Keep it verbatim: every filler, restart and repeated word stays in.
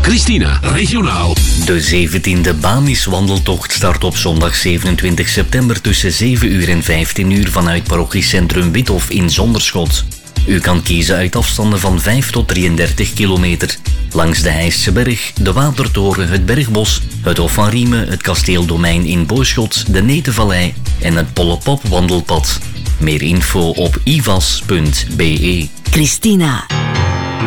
Christina, regionaal. De zeventiende Bamis wandeltocht start op zondag zevenentwintig september tussen zeven uur en vijftien uur vanuit parochiecentrum Withof in Zonderschot. U kan kiezen uit afstanden van vijf tot drieëndertig kilometer. Langs de Heijsseberg, de Watertoren, het Bergbos, het Hof van Riemen, het Kasteeldomein in Boschot, de Netenvallei en het Pollepop wandelpad. Meer info op ivas punt be. Christina.